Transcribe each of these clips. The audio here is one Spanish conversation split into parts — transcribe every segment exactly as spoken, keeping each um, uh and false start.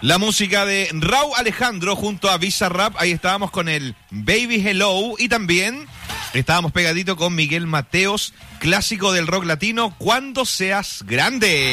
La música de Rauw Alejandro junto a Bizarrap. Ahí estábamos con el Baby Hello. Y también estábamos pegadito con Miguel Mateos, clásico del rock latino, Cuando Seas Grande.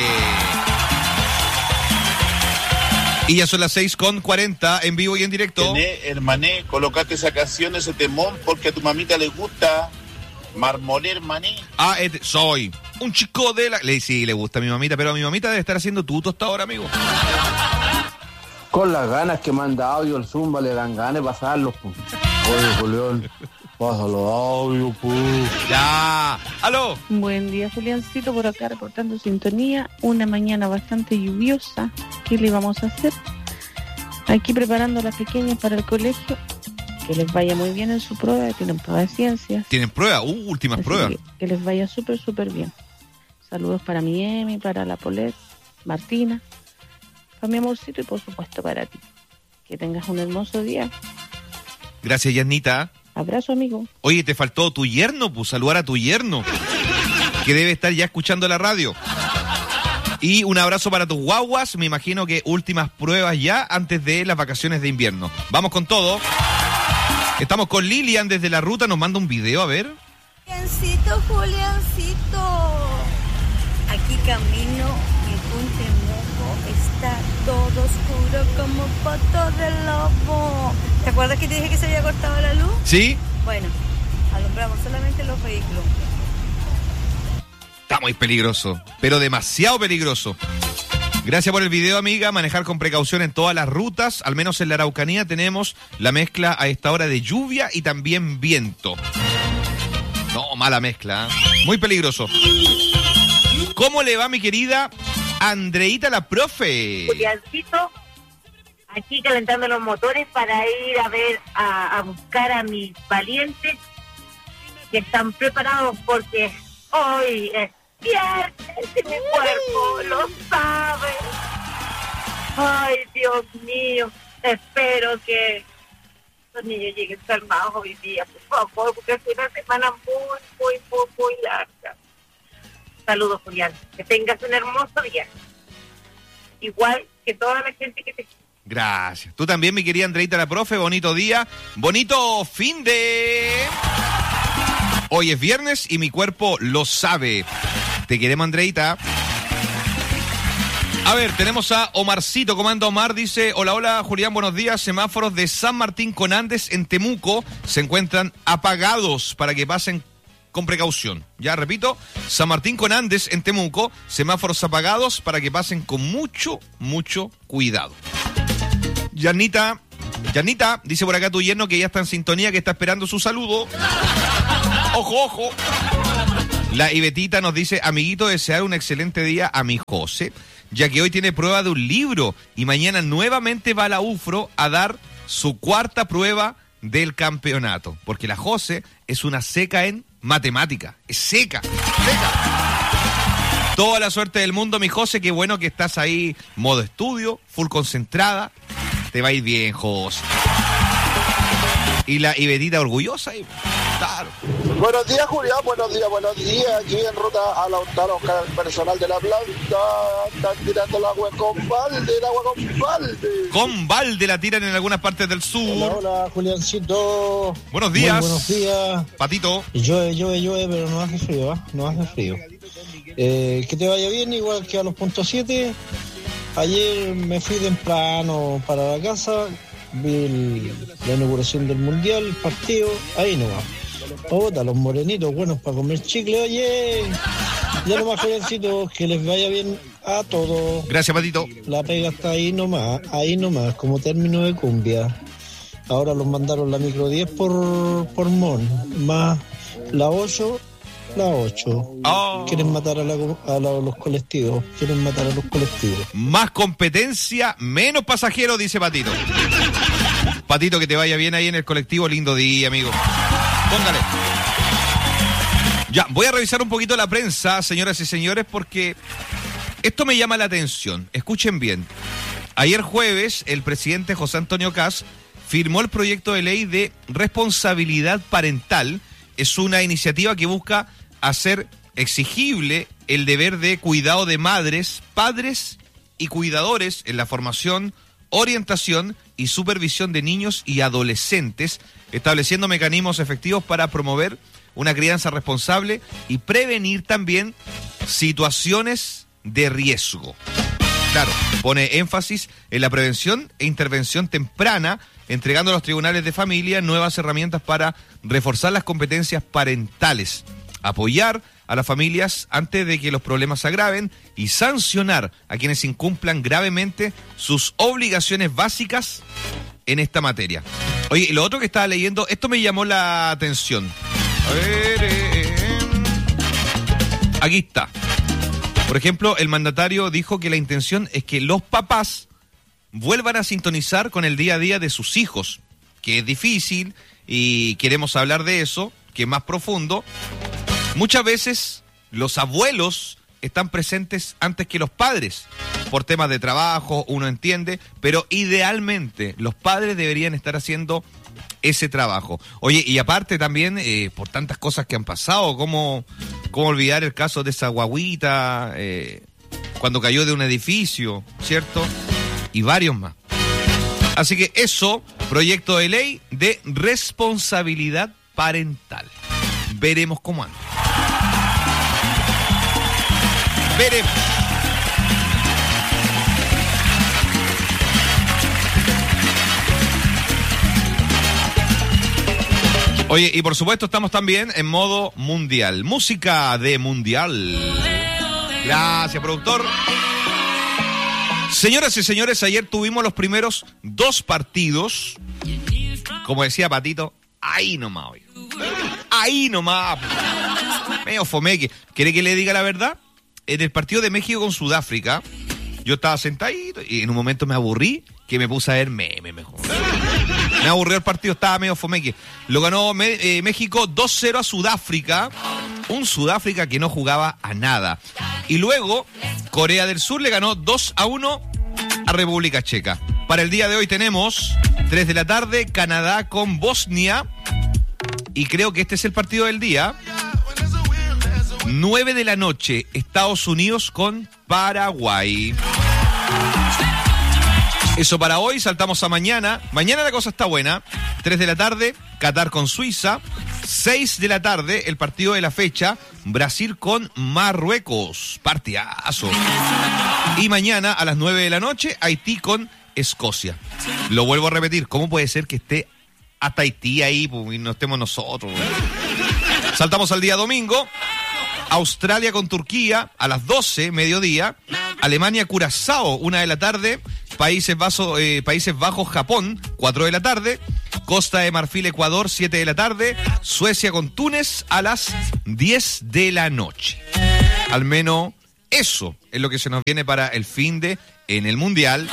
Y ya son las seis con cuarenta en vivo y en directo. Tené, hermané, colocate esa canción, ese temón, porque a tu mamita le gusta marmoler, mané. Ah, este, soy un chico de la... Le, sí, le gusta a mi mamita, pero a mi mamita debe estar haciendo tuto hasta ahora, amigo. Con las ganas que manda audio el Zumba, le dan ganas de pasarlos. Pues. Oye, Julián, pásalo audio, pues. Ya, aló. Buen día, Juliancito, por acá reportando sintonía. Una mañana bastante lluviosa. ¿Qué le vamos a hacer? Aquí preparando a las pequeñas para el colegio. Que les vaya muy bien en su prueba. Tienen prueba de ciencias. ¿Tienen prueba? Uh, últimas Así pruebas. Que, que les vaya súper, súper bien. Saludos para mi Emi, para la Polet, Martina, para mi amorcito y por supuesto para ti. Que tengas un hermoso día. Gracias, Yasnita. Abrazo, amigo. Oye, te faltó tu yerno, pues saludar a tu yerno, que debe estar ya escuchando la radio. Y un abrazo para tus guaguas, me imagino que últimas pruebas ya antes de las vacaciones de invierno. Vamos con todo. Estamos con Lilian desde la ruta, nos manda un video, a ver. Juliancito, Juliancito. Aquí camino y un temuco está todo oscuro como foto de lobo. ¿Te acuerdas que te dije que se había cortado la luz? Sí. Bueno, alumbramos solamente los vehículos. Está muy peligroso, pero demasiado peligroso. Gracias por el video, amiga. Manejar con precaución en todas las rutas. Al menos en la Araucanía tenemos la mezcla a esta hora de lluvia y también viento. No, mala mezcla, ¿eh? Muy peligroso. ¿Cómo le va, mi querida Andreita la profe? Juliancito, aquí calentando los motores para ir a ver, a, a buscar a mis valientes que están preparados porque hoy es viernes y mi cuerpo lo sabe. Ay, Dios mío, espero que los niños lleguen calmados hoy día, por favor, porque es una semana muy, muy, muy, muy larga. Saludos, Julián, que tengas un hermoso día, igual que toda la gente que te... Gracias. Tú también, mi querida Andreita la profe, bonito día, bonito fin de... Hoy es viernes y mi cuerpo lo sabe. Te queremos, Andreita. A ver, tenemos a Omarcito, comando Omar, dice, hola, hola, Julián, buenos días. Semáforos de San Martín con Andes en Temuco se encuentran apagados para que pasen con precaución. Ya, repito, San Martín con Andes en Temuco, semáforos apagados para que pasen con mucho, mucho cuidado. Yanita, Yanita, dice por acá tu yerno que ya está en sintonía, que está esperando su saludo. Ojo, ojo. La Ibetita nos dice, amiguito, desear un excelente día a mi José, ya que hoy tiene prueba de un libro y mañana nuevamente va a la U F R O a dar su cuarta prueba del campeonato, porque la José es una seca en matemática, es seca, seca. Toda la suerte del mundo, mi José, qué bueno que estás ahí, modo estudio, full concentrada, te va a ir bien, José. Y la Ibetita orgullosa ahí. Claro. Buenos días, Julián, buenos días, buenos días. Aquí en ruta a Lautaro, el personal de la planta están tirando el agua con balde, el agua con balde. Con balde la tiran en algunas partes del sur. Hola, hola, Juliancito. Buenos días. Muy buenos días. Patito. Llueve, llueve, llueve, pero no hace frío, ¿eh? No hace frío. Eh, que te vaya bien, igual que a los puntos siete. Ayer me fui temprano para la casa, vi el, la inauguración del Mundial, el partido, ahí nomás. Puta, los morenitos buenos para comer chicle, oye. Ya nomás, jovencitos, que les vaya bien a todos. Gracias, Patito. La pega está ahí nomás, ahí nomás, como término de cumbia. Ahora los mandaron la micro diez por, por Mon, más la ocho, la ocho. Oh. Quieren matar a, la, a la, los colectivos, quieren matar a los colectivos. Más competencia, menos pasajeros, dice Patito. Patito, que te vaya bien ahí en el colectivo, lindo día, amigo. Póngale. Ya, voy a revisar un poquito la prensa, señoras y señores, porque esto me llama la atención. Escuchen bien. Ayer jueves, el presidente José Antonio Kast firmó el proyecto de ley de responsabilidad parental. Es una iniciativa que busca hacer exigible el deber de cuidado de madres, padres y cuidadores en la formación orientación y supervisión de niños y adolescentes, estableciendo mecanismos efectivos para promover una crianza responsable y prevenir también situaciones de riesgo. Claro, pone énfasis en la prevención e intervención temprana, entregando a los tribunales de familia nuevas herramientas para reforzar las competencias parentales, apoyar a las familias antes de que los problemas se agraven y sancionar a quienes incumplan gravemente sus obligaciones básicas en esta materia. Oye, lo otro que estaba leyendo, esto me llamó la atención. A ver, eh, aquí está. Por ejemplo, el mandatario dijo que la intención es que los papás vuelvan a sintonizar con el día a día de sus hijos, que es difícil y queremos hablar de eso, que es más profundo. Muchas veces los abuelos están presentes antes que los padres, por temas de trabajo, uno entiende, pero idealmente los padres deberían estar haciendo ese trabajo. Oye, y aparte también, eh, por tantas cosas que han pasado, ¿cómo, cómo olvidar el caso de esa guaguita eh, cuando cayó de un edificio, ¿cierto? Y varios más. Así que eso, proyecto de ley de responsabilidad parental. Veremos cómo anda. Veremos. Oye, y por supuesto estamos también en modo mundial. Música de mundial. Gracias, productor. Señoras y señores, ayer tuvimos los primeros dos partidos. Como decía Patito, ahí nomás, oye. Ahí nomás. Medio fomeque. ¿Quiere que le diga la verdad? En el partido de México con Sudáfrica, yo estaba sentadito y en un momento me aburrí, que me puse a ver meme mejor. Me aburrió el partido, estaba medio fomeque. Lo ganó eh, México dos cero a Sudáfrica. Un Sudáfrica que no jugaba a nada. Y luego, Corea del Sur le ganó dos a uno a República Checa. Para el día de hoy tenemos tres de la tarde, Canadá con Bosnia. Y creo que este es el partido del día. nueve de la noche, Estados Unidos con Paraguay. Eso para hoy, saltamos a mañana. Mañana la cosa está buena. tres de la tarde, Qatar con Suiza. seis de la tarde, el partido de la fecha, Brasil con Marruecos. Partidazo. Y mañana a las nueve de la noche, Haití con Escocia. Lo vuelvo a repetir, ¿cómo puede ser que esté hasta Haití ahí y no estemos nosotros? Saltamos al día domingo. Australia con Turquía a las doce, mediodía. Alemania, Curazao, una de la tarde. Países Bajos, eh, Países Bajos, Japón, cuatro de la tarde. Costa de Marfil, Ecuador, siete de la tarde. Suecia con Túnez a las diez de la noche. Al menos eso es lo que se nos viene para el fin de en el Mundial.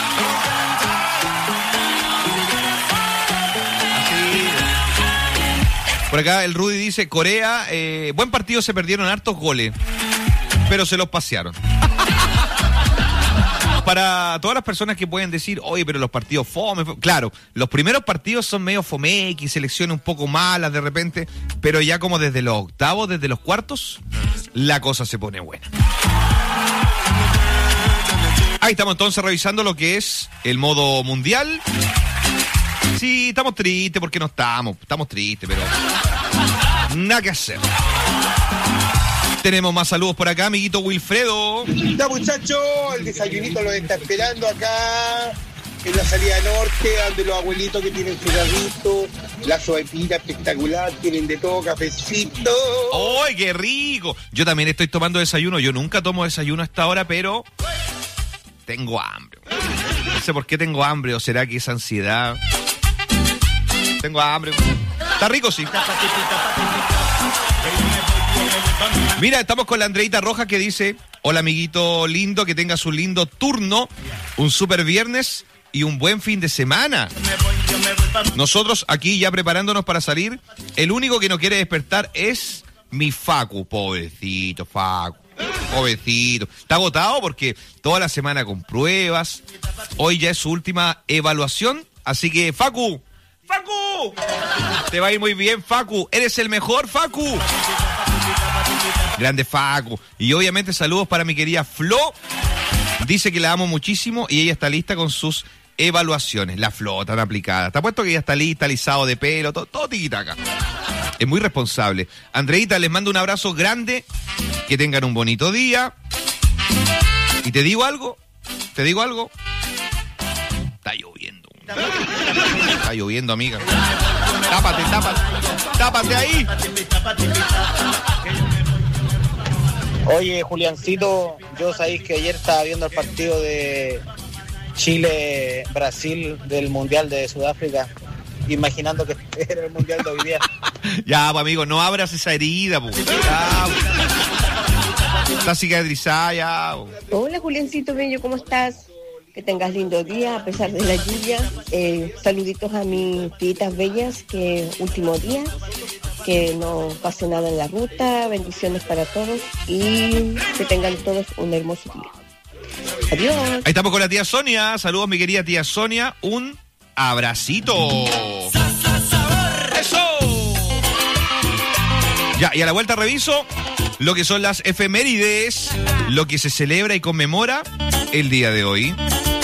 Por acá el Rudy dice, Corea, eh, buen partido, se perdieron hartos goles, pero se los pasearon. Para todas las personas que pueden decir, oye, pero los partidos fome, fome. Claro, los primeros partidos son medio fomequi, selecciones un poco malas de repente, pero ya como desde los octavos, desde los cuartos, la cosa se pone buena. Ahí estamos entonces revisando lo que es el modo mundial. Sí, estamos tristes porque no estamos, estamos tristes, pero nada que hacer. Tenemos más saludos por acá, amiguito Wilfredo. Ya, muchachos, el desayunito los está esperando acá en la salida norte, donde los abuelitos que tienen su garrito, la soepita espectacular, tienen de todo, cafecito. ¡Ay, qué rico! Yo también estoy tomando desayuno, yo nunca tomo desayuno hasta ahora, pero tengo hambre. No sé por qué tengo hambre, o será que es ansiedad. Tengo hambre. Está rico, sí. Mira, estamos con la Andreita Roja que dice, hola amiguito lindo, que tengas un lindo turno, un super viernes y un buen fin de semana. Nosotros aquí ya preparándonos para salir, el único que no quiere despertar es mi Facu, pobrecito Facu, pobrecito. Está agotado porque toda la semana con pruebas, hoy ya es su última evaluación, así que Facu, Facu, te va a ir muy bien Facu, eres el mejor Facu. Grande Facu. Y obviamente saludos para mi querida Flo. Dice que la amo muchísimo y ella está lista con sus evaluaciones. La flota tan aplicada. Te apuesto que ya está lista, alisado de pelo, todo, todo tiquitaca. Es muy responsable. Andreita, les mando un abrazo grande. Que tengan un bonito día. Y te digo algo, te digo algo. Está lloviendo. Está lloviendo, amiga. Tápate, tápate. Tápate ahí. Oye, Juliancito, yo sabéis que ayer estaba viendo el partido de Chile-Brasil del Mundial de Sudáfrica, imaginando que era el Mundial de hoy día. Ya, pues, amigo, no abras esa herida, pues. Ya, pues. Está cicatrizada, ya. Pues. Hola, Juliancito Bello, ¿cómo estás? Que tengas lindo día a pesar de la lluvia. Eh, saluditos a mis titas bellas, que último día. Que no pase nada en la ruta, bendiciones para todos y que tengan todos un hermoso día. Adiós. Ahí estamos con la tía Sonia. Saludos, mi querida tía Sonia. Un abracito. ¡Eso! Ya, y a la vuelta reviso lo que son las efemérides, lo que se celebra y conmemora el día de hoy.